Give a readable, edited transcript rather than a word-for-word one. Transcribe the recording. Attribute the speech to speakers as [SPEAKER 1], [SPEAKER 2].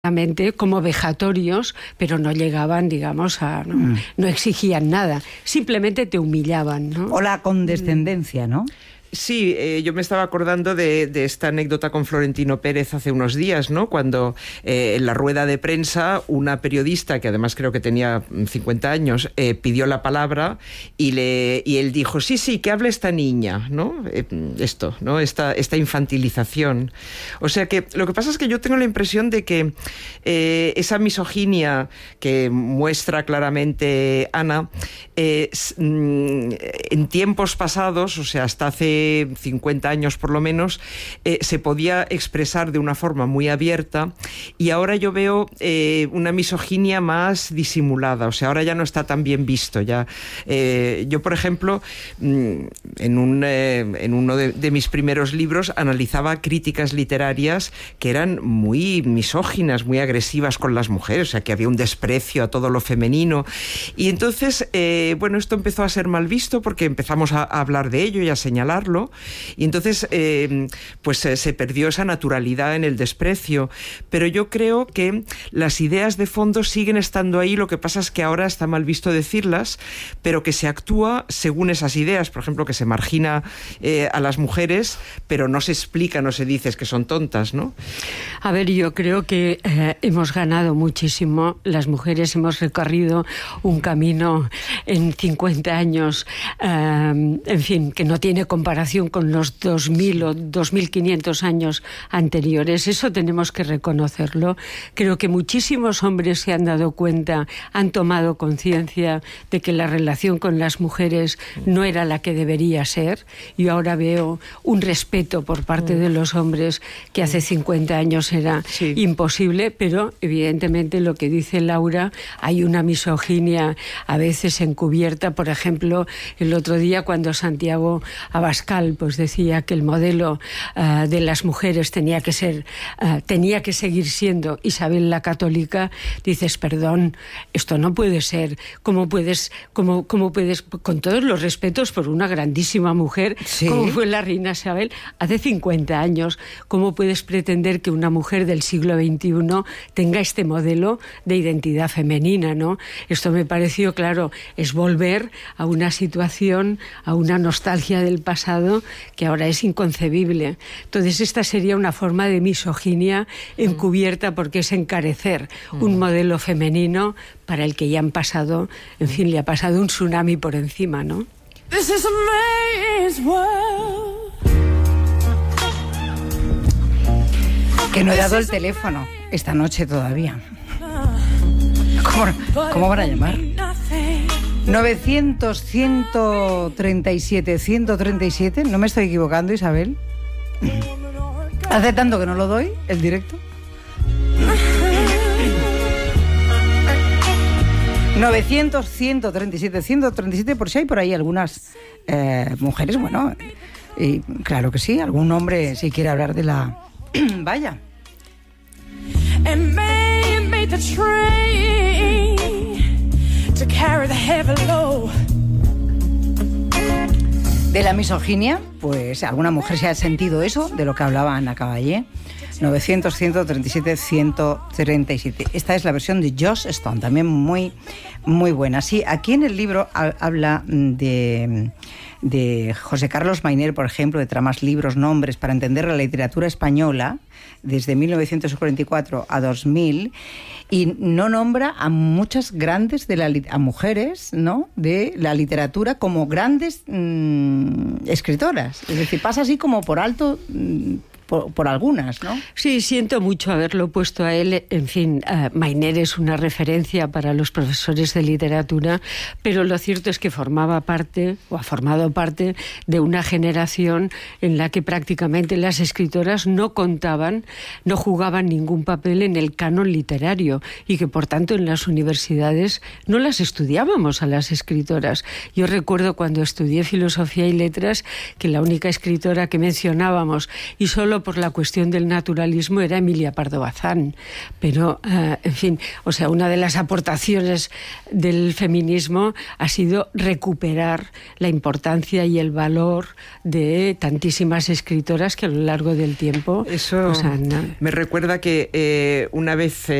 [SPEAKER 1] como vejatorios, pero no llegaban, digamos, no exigían nada, simplemente te humillaban, ¿no?
[SPEAKER 2] O la condescendencia, ¿no?
[SPEAKER 3] Sí, yo me estaba acordando de esta anécdota con Florentino Pérez hace unos días, ¿no? Cuando en la rueda de prensa una periodista, que además creo que tenía 50 años, pidió la palabra y él dijo, sí, que hable esta niña, ¿no? Esto, ¿no? Esta infantilización. O sea que lo que pasa es que yo tengo la impresión de que esa misoginia que muestra claramente Ana, en tiempos pasados, o sea, hasta hace 50 años por lo menos, se podía expresar de una forma muy abierta, y ahora yo veo una misoginia más disimulada, o sea, ahora ya no está tan bien visto. Ya, yo, por ejemplo, en uno de mis primeros libros analizaba críticas literarias que eran muy misóginas, muy agresivas con las mujeres, o sea, que había un desprecio a todo lo femenino, y entonces, bueno, esto empezó a ser mal visto porque empezamos a hablar de ello y a señalarlo. Y entonces pues se perdió esa naturalidad en el desprecio, pero yo creo que las ideas de fondo siguen estando ahí. Lo que pasa es que ahora está mal visto decirlas, pero que se actúa según esas ideas. Por ejemplo, que se margina a las mujeres, pero no se explica, no se dice que son tontas, ¿no?
[SPEAKER 1] A ver, yo creo que hemos ganado muchísimo. Las mujeres hemos recorrido un camino en 50 años, en fin, que no tiene comparación con los 2000 o 2500 años anteriores. Eso tenemos que reconocerlo. Creo que muchísimos hombres se han dado cuenta, han tomado conciencia de que la relación con las mujeres no era la que debería ser. Y ahora veo un respeto por parte de los hombres que hace 50 años era imposible, pero evidentemente lo que dice Laura, hay una misoginia a veces encubierta. Por ejemplo, el otro día cuando Santiago Abascal pues decía que el modelo de las mujeres tenía que seguir siendo Isabel la Católica, dices, perdón, esto no puede ser. ¿Cómo puedes, con todos los respetos por una grandísima mujer, como fue la reina Isabel hace 50 años, cómo puedes pretender que una mujer del siglo XXI tenga este modelo de identidad femenina, ¿no? Esto me pareció, claro, es volver a una situación, a una nostalgia del pasado que ahora es inconcebible. Entonces esta sería una forma de misoginia encubierta, porque es encarecer un modelo femenino para el que ya han pasado, en fin, le ha pasado un tsunami por encima, ¿no? This is a man's world.
[SPEAKER 2] Que no he dado el teléfono esta noche todavía. ¿Cómo van a llamar? 900-137-137. ¿No me estoy equivocando, Isabel? ¿Hace tanto que no lo doy, el directo? 900-137-137, por si hay por ahí algunas mujeres, bueno, y claro que sí, algún hombre si quiere hablar de la... Vaya. De la misoginia, pues alguna mujer se ha sentido eso, de lo que hablaba Ana Caballé. 900-137-137. Esta es la versión de Joss Stone, también muy, muy buena. Sí, aquí en el libro habla de José Carlos Mayner, por ejemplo, de tramas, libros, nombres para entender la literatura española desde 1944 a 2000, y no nombra a muchas grandes a mujeres, ¿no?, de la literatura como grandes escritoras. Es decir, pasa así como por alto por algunas, ¿no?
[SPEAKER 1] Sí, siento mucho haberlo puesto a él. En fin, Mayner es una referencia para los profesores de literatura, pero lo cierto es que formaba parte, o ha formado parte, de una generación en la que prácticamente las escritoras no contaban, no jugaban ningún papel en el canon literario, y que por tanto en las universidades no las estudiábamos a las escritoras. Yo recuerdo cuando estudié Filosofía y Letras que la única escritora que mencionábamos, y solo todo por la cuestión del naturalismo era Emilia Pardo Bazán. Pero, en fin, o sea, una de las aportaciones del feminismo ha sido recuperar la importancia y el valor de tantísimas escritoras que a lo largo del tiempo
[SPEAKER 3] eso
[SPEAKER 1] pues han...
[SPEAKER 3] me recuerda que una vez